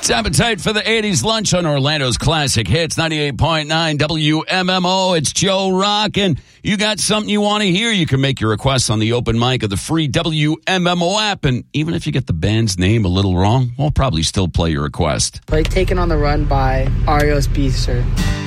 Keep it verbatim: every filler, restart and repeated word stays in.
It's Appetite for the eighties lunch on Orlando's Classic Hits, ninety-eight point nine W M M O. It's Joe Rock, and you got something you want to hear, you can make your requests on the open mic of the free W M M O app, and even if you get the band's name a little wrong, we'll probably still play your request. Play Taken on the Run by R E O Speedster.